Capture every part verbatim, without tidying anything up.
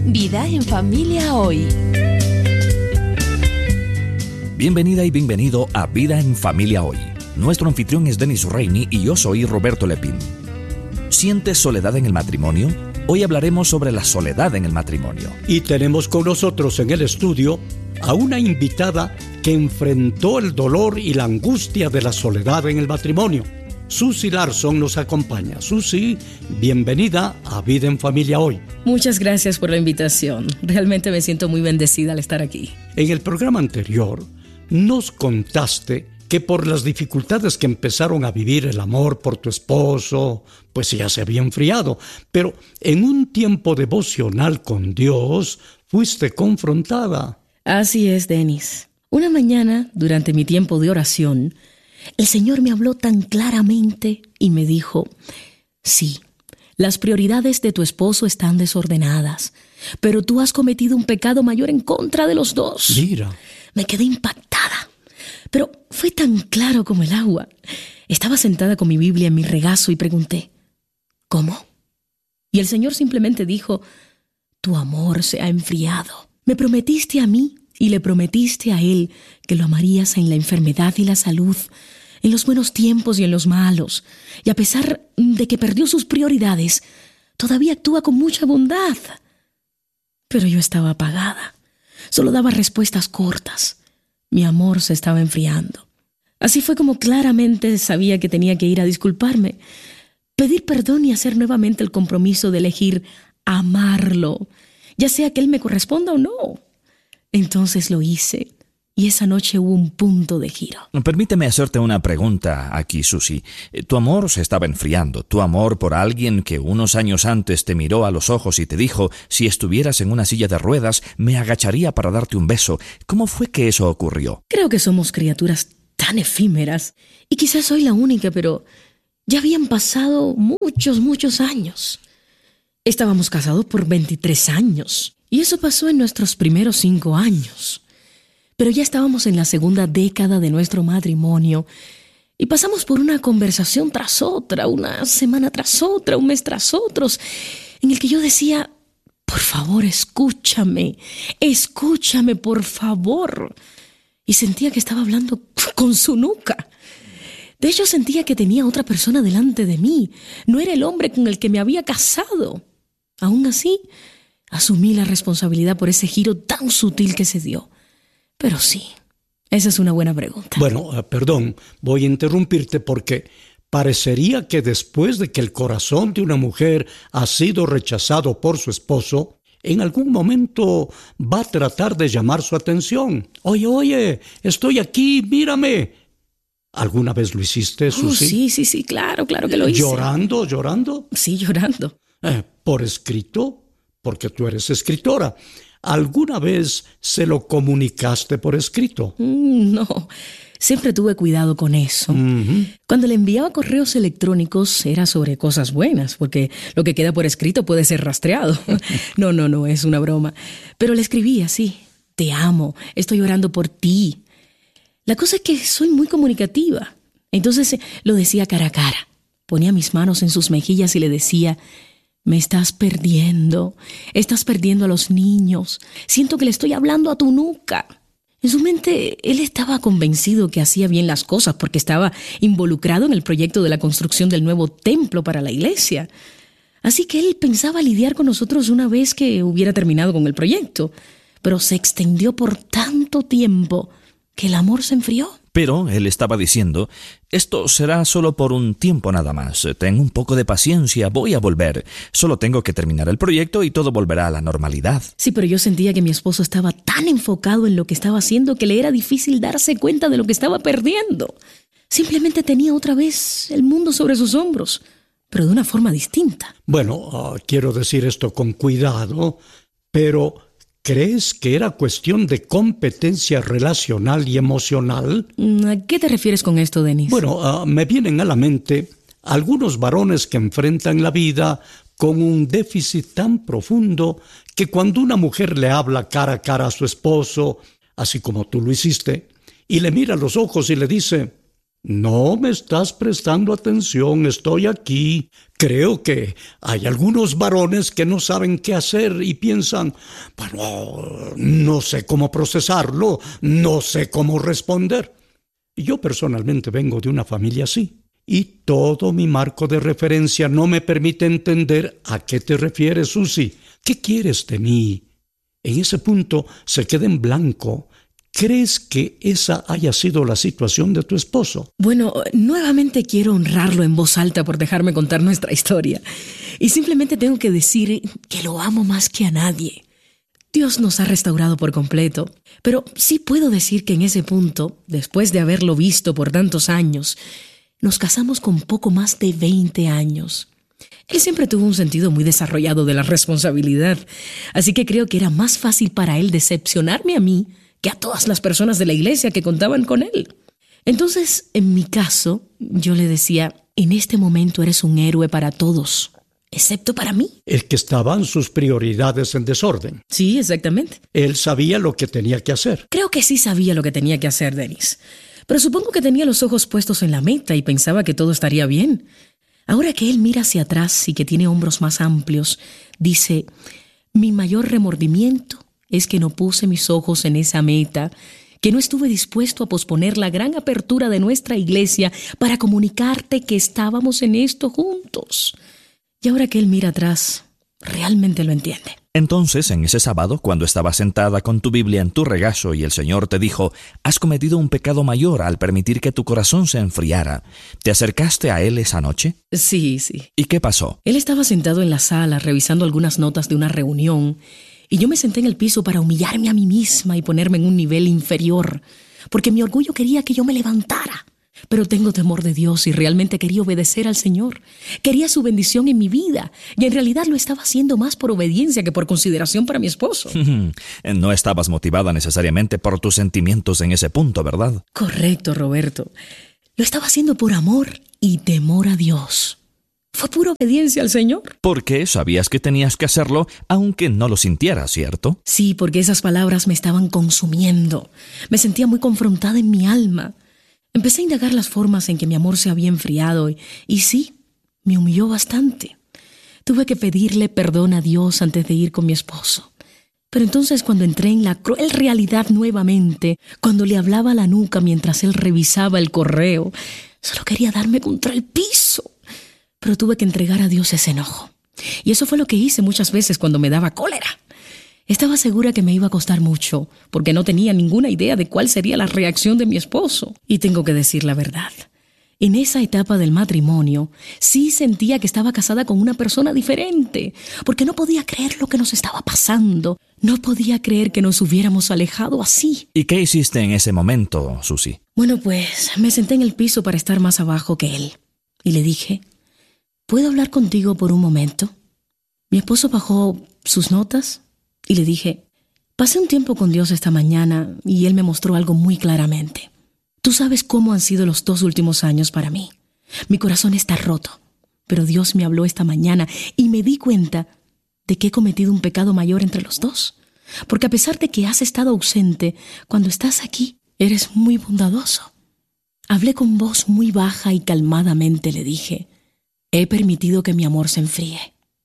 Vida en Familia Hoy. Bienvenida y bienvenido a Vida en Familia Hoy. Nuestro anfitrión es Denis Reini y yo soy Roberto Lepín. ¿Sientes soledad en el matrimonio? Hoy hablaremos sobre la soledad en el matrimonio. Y tenemos con nosotros en el estudio a una invitada que enfrentó el dolor y la angustia de la soledad en el matrimonio. Susi Larson nos acompaña. Susi, bienvenida a Vida en Familia Hoy. Muchas gracias por la invitación. Realmente me siento muy bendecida al estar aquí. En el programa anterior nos contaste que por las dificultades que empezaron a vivir el amor por tu esposo, pues ya se había enfriado. Pero en un tiempo devocional con Dios fuiste confrontada. Así es, Denis. Una mañana, durante mi tiempo de oración, el Señor me habló tan claramente y me dijo: sí, las prioridades de tu esposo están desordenadas, pero tú has cometido un pecado mayor en contra de los dos. Mira. Me quedé impactada, pero fue tan claro como el agua. Estaba sentada con mi Biblia en mi regazo y pregunté: ¿cómo? Y el Señor simplemente dijo: tu amor se ha enfriado. Me prometiste a mí y le prometiste a él que lo amarías en la enfermedad y la salud, en los buenos tiempos y en los malos. Y a pesar de que perdió sus prioridades, todavía actúa con mucha bondad. Pero yo estaba apagada. Solo daba respuestas cortas. Mi amor se estaba enfriando. Así fue como claramente sabía que tenía que ir a disculparme, pedir perdón y hacer nuevamente el compromiso de elegir amarlo, ya sea que él me corresponda o no. Entonces lo hice, y esa noche hubo un punto de giro. Permíteme hacerte una pregunta aquí, Susi. Tu amor se estaba enfriando. Tu amor por alguien que unos años antes te miró a los ojos y te dijo: si estuvieras en una silla de ruedas, me agacharía para darte un beso. ¿Cómo fue que eso ocurrió? Creo que somos criaturas tan efímeras, y quizás soy la única, pero ya habían pasado muchos, muchos años. Estábamos casados por veintitrés años. Y eso pasó en nuestros primeros cinco años. Pero ya estábamos en la segunda década de nuestro matrimonio y pasamos por una conversación tras otra, una semana tras otra, un mes tras otro, en el que yo decía: por favor, escúchame, escúchame, por favor. Y sentía que estaba hablando con su nuca. De hecho, sentía que tenía otra persona delante de mí. No era el hombre con el que me había casado. Aún así, asumí la responsabilidad por ese giro tan sutil que se dio. Pero sí, esa es una buena pregunta. Bueno, uh, perdón, voy a interrumpirte porque parecería que después de que el corazón de una mujer ha sido rechazado por su esposo, en algún momento va a tratar de llamar su atención. Oye, oye, estoy aquí, mírame. ¿Alguna vez lo hiciste, Susi? Oh, sí, sí, sí, claro, claro que lo hice. ¿Llorando, llorando? Sí, llorando. Eh, ¿Por escrito? Porque tú eres escritora. ¿Alguna vez se lo comunicaste por escrito? Mm, no, siempre tuve cuidado con eso. Uh-huh. Cuando le enviaba correos electrónicos era sobre cosas buenas, porque lo que queda por escrito puede ser rastreado. No, no, no, es una broma. Pero le escribía así: te amo, estoy orando por ti. La cosa es que soy muy comunicativa. Entonces lo decía cara a cara. Ponía mis manos en sus mejillas y le decía: me estás perdiendo, estás perdiendo a los niños. Siento que le estoy hablando a tu nuca. En su mente, él estaba convencido que hacía bien las cosas porque estaba involucrado en el proyecto de la construcción del nuevo templo para la iglesia. Así que él pensaba lidiar con nosotros una vez que hubiera terminado con el proyecto. Pero se extendió por tanto tiempo que el amor se enfrió. Pero él estaba diciendo: esto será solo por un tiempo nada más. Ten un poco de paciencia, voy a volver. Solo tengo que terminar el proyecto y todo volverá a la normalidad. Sí, pero yo sentía que mi esposo estaba tan enfocado en lo que estaba haciendo que le era difícil darse cuenta de lo que estaba perdiendo. Simplemente tenía otra vez el mundo sobre sus hombros, pero de una forma distinta. Bueno, uh, quiero decir esto con cuidado, pero ¿crees que era cuestión de competencia relacional y emocional? ¿A qué te refieres con esto, Denis? Bueno, uh, me vienen a la mente algunos varones que enfrentan la vida con un déficit tan profundo que cuando una mujer le habla cara a cara a su esposo, así como tú lo hiciste, y le mira a los ojos y le dice: No me estás prestando atención, estoy aquí. Creo que hay algunos varones que no saben qué hacer y piensan, bueno, no sé cómo procesarlo, no sé cómo responder. Yo personalmente vengo de una familia así, y todo mi marco de referencia no me permite entender a qué te refieres, Susi. ¿Qué quieres de mí? En ese punto se queda en blanco. ¿Crees que esa haya sido la situación de tu esposo? Bueno, nuevamente quiero honrarlo en voz alta por dejarme contar nuestra historia. Y simplemente tengo que decir que lo amo más que a nadie. Dios nos ha restaurado por completo. Pero sí puedo decir que en ese punto, después de haberlo visto por tantos años, nos casamos con poco más de veinte años. Él siempre tuvo un sentido muy desarrollado de la responsabilidad. Así que creo que era más fácil para él decepcionarme a mí que a todas las personas de la iglesia que contaban con él. Entonces, en mi caso, yo le decía, en este momento eres un héroe para todos, excepto para mí. El que estaban sus prioridades en desorden. Sí, exactamente. Él sabía lo que tenía que hacer. Creo que sí sabía lo que tenía que hacer, Denis. Pero supongo que tenía los ojos puestos en la meta y pensaba que todo estaría bien. Ahora que él mira hacia atrás y que tiene hombros más amplios, dice, mi mayor remordimiento es que no puse mis ojos en esa meta, que no estuve dispuesto a posponer la gran apertura de nuestra iglesia para comunicarte que estábamos en esto juntos. Y ahora que él mira atrás, realmente lo entiende. Entonces, en ese sábado, cuando estabas sentada con tu Biblia en tu regazo y el Señor te dijo, has cometido un pecado mayor al permitir que tu corazón se enfriara, ¿te acercaste a Él esa noche? Sí, sí. ¿Y qué pasó? Él estaba sentado en la sala revisando algunas notas de una reunión y yo me senté en el piso para humillarme a mí misma y ponerme en un nivel inferior, porque mi orgullo quería que yo me levantara. Pero tengo temor de Dios y realmente quería obedecer al Señor. Quería su bendición en mi vida y en realidad lo estaba haciendo más por obediencia que por consideración para mi esposo. No estabas motivada necesariamente por tus sentimientos en ese punto, ¿verdad? Correcto, Roberto. Lo estaba haciendo por amor y temor a Dios. Fue pura obediencia al Señor. Porque sabías que tenías que hacerlo aunque no lo sintieras, ¿cierto? Sí, porque esas palabras me estaban consumiendo. Me sentía muy confrontada en mi alma. Empecé a indagar las formas en que mi amor se había enfriado y, y sí, me humilló bastante. Tuve que pedirle perdón a Dios antes de ir con mi esposo. Pero entonces cuando entré en la cruel realidad nuevamente, cuando le hablaba a la nuca mientras él revisaba el correo, solo quería darme contra el piso. Pero tuve que entregar a Dios ese enojo. Y eso fue lo que hice muchas veces cuando me daba cólera. Estaba segura que me iba a costar mucho, porque no tenía ninguna idea de cuál sería la reacción de mi esposo. Y tengo que decir la verdad. En esa etapa del matrimonio, sí sentía que estaba casada con una persona diferente, porque no podía creer lo que nos estaba pasando. No podía creer que nos hubiéramos alejado así. ¿Y qué hiciste en ese momento, Susi? Bueno, pues me senté en el piso para estar más abajo que él. Y le dije, ¿puedo hablar contigo por un momento? Mi esposo bajó sus notas y le dije, pasé un tiempo con Dios esta mañana y Él me mostró algo muy claramente. Tú sabes cómo han sido los dos últimos años para mí. Mi corazón está roto, pero Dios me habló esta mañana y me di cuenta de que he cometido un pecado mayor entre los dos. Porque a pesar de que has estado ausente, cuando estás aquí, eres muy bondadoso. Hablé con voz muy baja y calmadamente le dije, he permitido que mi amor se enfríe.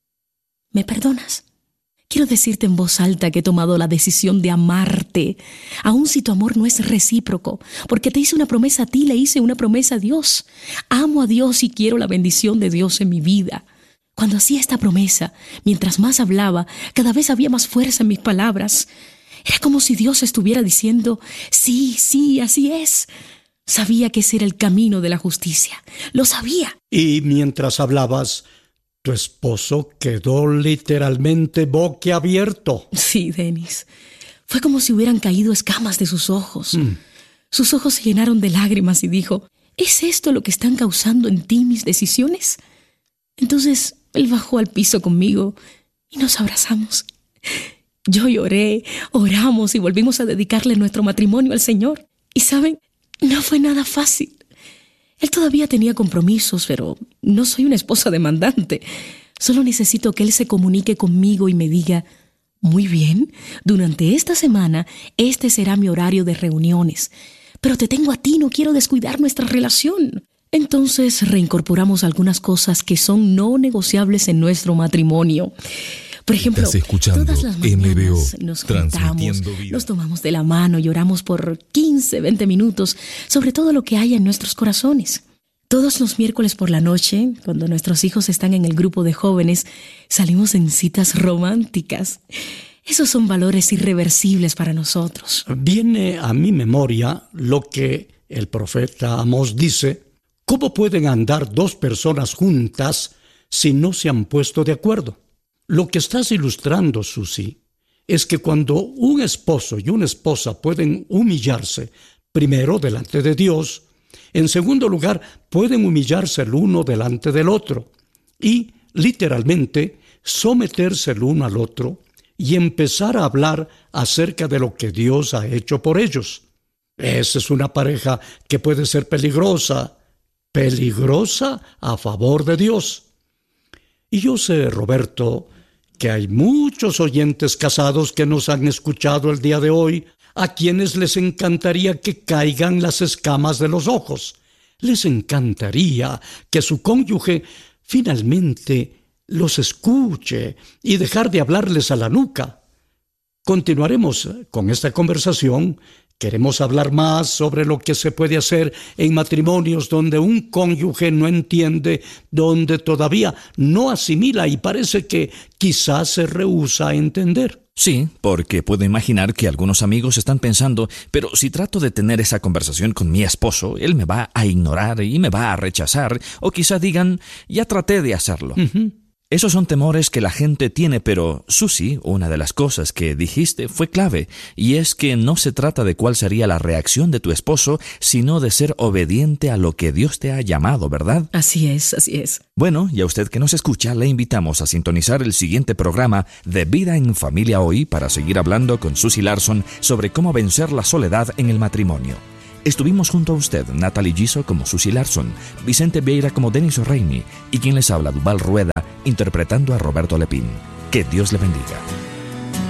¿Me perdonas? Quiero decirte en voz alta que he tomado la decisión de amarte, aun si tu amor no es recíproco, porque te hice una promesa a ti, le hice una promesa a Dios. Amo a Dios y quiero la bendición de Dios en mi vida. Cuando hacía esta promesa, mientras más hablaba, cada vez había más fuerza en mis palabras. Era como si Dios estuviera diciendo, sí, sí, así es. Sabía que ese era el camino de la justicia. Lo sabía. Y mientras hablabas, tu esposo quedó literalmente boquiabierto. Sí, Denis. Fue como si hubieran caído escamas de sus ojos. Mm. Sus ojos se llenaron de lágrimas y dijo, ¿es esto lo que están causando en ti mis decisiones? Entonces él bajó al piso conmigo y nos abrazamos. Yo lloré, oramos y volvimos a dedicarle nuestro matrimonio al Señor. Y ¿saben? No fue nada fácil. Él todavía tenía compromisos, pero no soy una esposa demandante. Solo necesito que él se comunique conmigo y me diga, muy bien, durante esta semana este será mi horario de reuniones, pero te tengo a ti, no quiero descuidar nuestra relación. Entonces reincorporamos algunas cosas que son no negociables en nuestro matrimonio. Por ejemplo, todas las mañanas nos juntamos, nos tomamos de la mano y oramos por quince, veinte minutos sobre todo lo que hay en nuestros corazones. Todos los miércoles por la noche, cuando nuestros hijos están en el grupo de jóvenes, salimos en citas románticas. Esos son valores irreversibles para nosotros. Viene a mi memoria lo que el profeta Amós dice: ¿cómo pueden andar dos personas juntas si no se han puesto de acuerdo? Lo que estás ilustrando, Susi, es que cuando un esposo y una esposa pueden humillarse, primero delante de Dios, en segundo lugar, pueden humillarse el uno delante del otro y, literalmente, someterse el uno al otro y empezar a hablar acerca de lo que Dios ha hecho por ellos. Esa es una pareja que puede ser peligrosa, peligrosa a favor de Dios. Y yo sé, Roberto, que hay muchos oyentes casados que nos han escuchado el día de hoy, a quienes les encantaría que caigan las escamas de los ojos. Les encantaría que su cónyuge finalmente los escuche y dejar de hablarles a la nuca. Continuaremos con esta conversación. Queremos hablar más sobre lo que se puede hacer en matrimonios donde un cónyuge no entiende, donde todavía no asimila y parece que quizás se rehúsa a entender. Sí, porque puedo imaginar que algunos amigos están pensando, pero si trato de tener esa conversación con mi esposo, él me va a ignorar y me va a rechazar, o quizá digan, ya traté de hacerlo. Uh-huh. Esos son temores que la gente tiene, pero, Susi, una de las cosas que dijiste fue clave, y es que no se trata de cuál sería la reacción de tu esposo, sino de ser obediente a lo que Dios te ha llamado, ¿verdad? Así es, así es. Bueno, y a usted que nos escucha, le invitamos a sintonizar el siguiente programa de Vida en Familia Hoy para seguir hablando con Susi Larson sobre cómo vencer la soledad en el matrimonio. Estuvimos junto a usted, Natalie Giso como Susi Larson, Vicente Vieira como Denis O'Reilly y quien les habla, Duval Rueda, interpretando a Roberto Lepín. Que Dios le bendiga.